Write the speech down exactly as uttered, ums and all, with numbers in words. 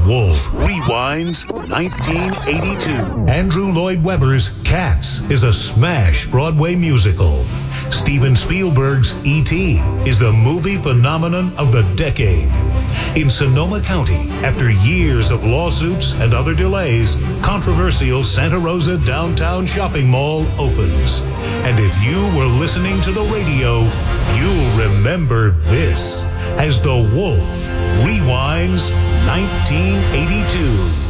Wolf rewinds nineteen eighty-two. Andrew Lloyd Webber's Cats is a smash Broadway musical. Steven Spielberg's E T is the movie phenomenon of the decade. In Sonoma County, after years of lawsuits and other delays, controversial Santa Rosa Downtown Shopping Mall opens. And if you were listening to the radio, you'll remember this as The Wolf rewinds nineteen eighty-two.